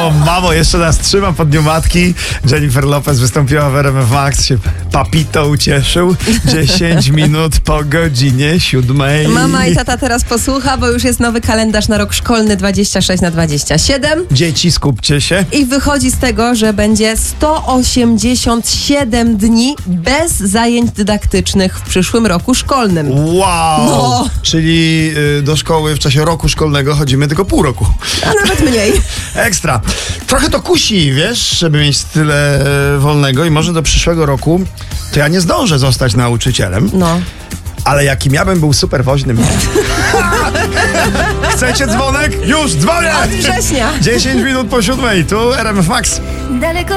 O mamo, jeszcze nas trzyma pod dniu matki. Jennifer Lopez wystąpiła w RMF Max, się papito ucieszył. 10 minut po godzinie 7. Mama i tata teraz posłucha, bo już jest nowy kalendarz na rok szkolny 26/27. Dzieci, skupcie się. I wychodzi z tego, że będzie 187 dni bez zajęć dydaktycznych w przyszłym roku szkolnym. Wow! No. Czyli do szkoły w czasie roku szkolnego chodzimy tylko pół roku. A nawet mniej. Ekstra. Trochę to kusi, wiesz, żeby mieć tyle wolnego i może do przyszłego roku to ja nie zdążę zostać nauczycielem. No. Ale jakim ja bym był super woźnym. Chcecie dzwonek? Już dzwonię! Od września. 10 minut po 7. Tu RMF Max. Daleko